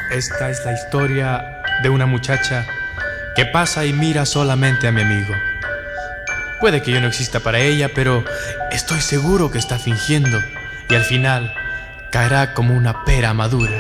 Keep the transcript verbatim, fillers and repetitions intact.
Esta es la historia de una muchacha que pasa y mira solamente a mi amigo. Puede que yo no exista para ella, pero estoy seguro que está fingiendo y al final caerá como una pera madura.